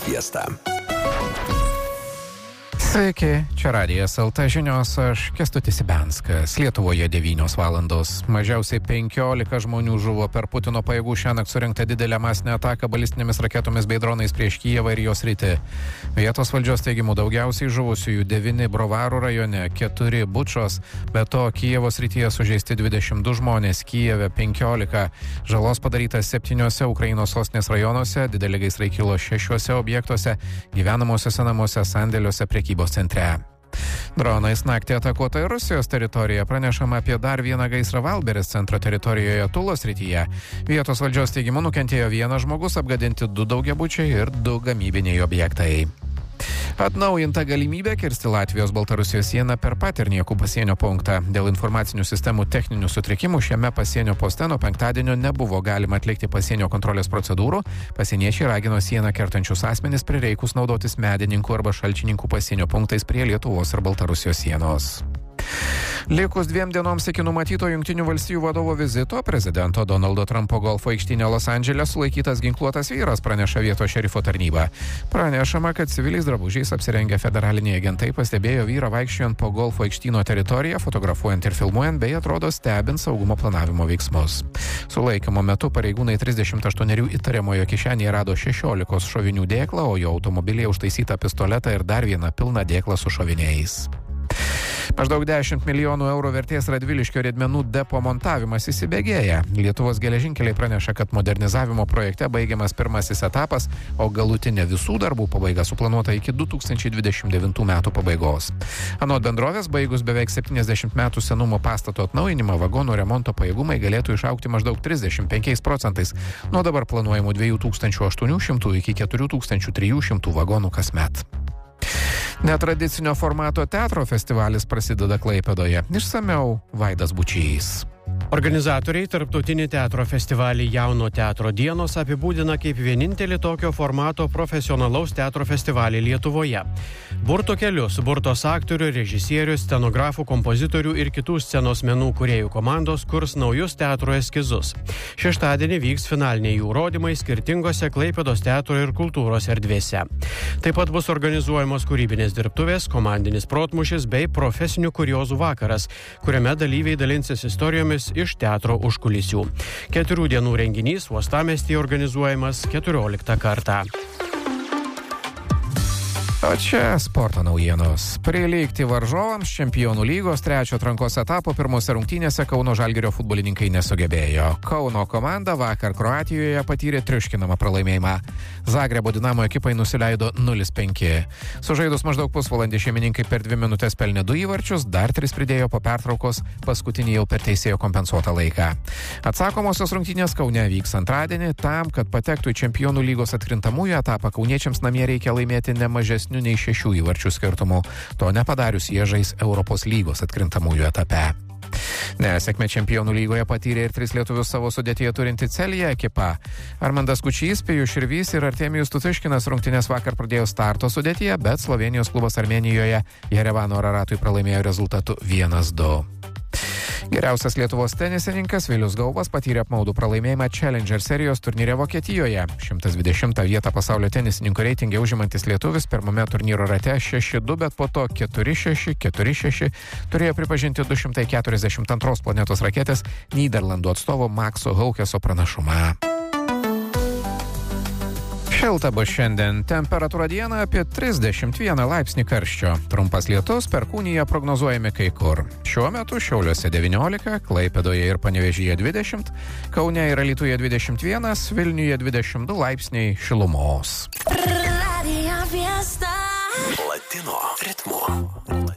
Fiesta. Sveiki, čia Radijas LT žinios, aš Kęstutis Ibenskas. Lietuvoje 9 valandos. Mažiausiai 15 žmonių žuvo per Putino pajėgų šiąnakt surengtą didelę masinę ataką balistinėmis raketomis bei dronais prieš Kijevą ir jos rytį. Vietos valdžios teigimu daugiausiai žuvusiųjų 9 Brovarų rajone, 4 Bučos, be to Kijevo srityje sužeisti 22 žmonės, Kijeve 15. Žalos padaryta 7 Ukrainos sostinės rajonuose, dideli gaisrai kilo 6 objektuose, gyvenamosiuose namuose, sandėliuose, prekybos centre. Dronais naktį atakuota ir Rusijos teritorija, pranešama apie dar vieną gaisrą Valberis centro teritorijoje Tulos srityje. Vietos valdžios teigimu nukentėjo vienas žmogus, apgadinti 2 daugiabučiai ir 2 gamybiniai objektai. Atnaujinta galimybė kirsti Latvijos-Baltarusijos sieną per Paterniekų pasienio punktą. Dėl informacinių sistemų techninių sutrikimų šiame pasienio poste nuo penktadienio nebuvo galima atlikti pasienio kontrolės procedūrų. Pasieniečiai ragino sieną kertančius asmenis prireikus naudotis medininkų arba šalčininkų pasienio punktais prie Lietuvos ir Baltarusijos sienos. Likus 2 dienoms iki numatyto Jungtinių valstijų vadovo vizito, prezidento Donaldo Trumpo golfo aikštynė Los Andžele sulaikytas ginkluotas vyras, praneša vietos šerifo tarnyba. Pranešama, kad civiliais drabužiais apsirengę federaliniai agentai pastebėjo vyrą vaikščiojant po golfo aikštyno teritoriją, fotografuojant ir filmuojant, bei atrodo stebint saugumo planavimo veiksmus. Sulaikymo metu pareigūnai 38 įtariamojo kišenėje rado 16 šovinių dėklą, o jo automobilyje užtaisytą pistoletą ir dar vieną pilną dėklą su šoviniais. Maždaug 10 milijonų eurų vertės Radviliškio riedmenų depo montavimas įsibėgėja. Lietuvos geležinkeliai praneša, kad modernizavimo projekte baigiamas pirmasis etapas, o galutinė visų darbų pabaiga suplanuota iki 2029 metų pabaigos. Anot bendrovės, baigus beveik 70 metų senumo pastato atnaujinimą, vagonų remonto pajėgumai galėtų išaugti maždaug 35%, nuo dabar planuojamų 2800 iki 4300 vagonų kasmet. Netradicinio formato teatro festivalis prasideda Klaipėdoje. Išsamiau Vaidas Bučys. Organizatoriai Tarptautinį teatro festivalį Jauno teatro dienos apibūdina kaip vienintelį tokio formato profesionalaus teatro festivalį Lietuvoje. Burto keliu suburtos aktorių, režisierių, scenografų, kompozitorių ir kitų scenos menų kūrėjų komandos kurs naujus teatro eskizus. Šeštadienį vyks finaliniai jų rodymai skirtingose Klaipėdos teatro ir kultūros erdvėse. Taip pat bus organizuojamos kūrybinės dirbtuvės, komandinis protmūšis bei profesinių kuriozų vakaras, kuriame dalyviai dalinsis istorijomis iš teatro užkulisių. 4 dienų renginys uostamiestyje organizuojamas 14 kartą. O čia sporto naujienos. Prilygti varžovams Čempionų lygos 3 atrankos etapo pirmose rungtynėse Kauno Žalgirio futbolininkai nesugebėjo. Kauno komanda vakar Kroatijoje patyrė triuškinamą pralaimėjimą. Zagrebo Dinamo ekipai nusileido 0-5. Sužaidus maždaug pusvalandį šeimininkai per 2 minutės pelnė 2 įvarčius, dar 3 pridėjo po pertraukos, paskutinį jau per teisėjo kompensuotą laiką. Atsakomosios rungtynės Kaune vyks antradienį. Tam, kad patektų į Čempionų lygos atkrintamųjų etapą, kauniečiams namie reikia laimėti ne mažesnių nei 6 įvarčių skirtumų. To nepadarius jie žais Europos lygos atkrintamųjų etape. Nesėkmę Čempionų lygoje patyrė ir 3 lietuvius savo sudėtyje turinti Celje ekipa. Armandas Kučys, Pijus Širvys ir Artemijus Tutuškinas rungtynės vakar pradėjo starto sudėtyje, bet Slovėnijos klubas Armėnijoje Jerevano Araratui pralaimėjo rezultatu 1-2. Geriausias Lietuvos tenisininkas Vilius Gaubas patyrė apmaudų pralaimėjimą Challenger serijos turnyre Vokietijoje. 120 vietą pasaulio tenisininkų reitinge užimantis lietuvis pirmame turnyro rate 6-2, bet po to 4-6, 4-6 turėjo pripažinti 242 planetos raketės Nyderlandų atstovo Makso Haukeso pranašumą. Šilta bus šiandien, temperatūra dieną apie 31 laipsnį karščio. Trumpas lietus, perkūnija prognozuojami kai kur. Šiuo metu Šiauliuose 19, Klaipėdoje ir Panevėžyje 20, Kaune ir Alytuje 21, Vilniuje 22 laipsniai šilumos. Latino ritmu.